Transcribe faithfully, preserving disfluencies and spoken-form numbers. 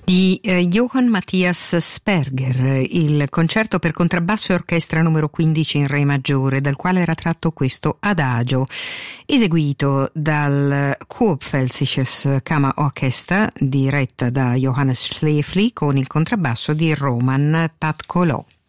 di eh, Johann Matthias Sperger, il concerto per contrabbasso e orchestra numero quindici in re maggiore, dal quale era tratto questo adagio, eseguito dal Kurpfälzisches Kammerorchester, diretta da Johannes Schläfli, con il contrabbasso di Roman Patkolò.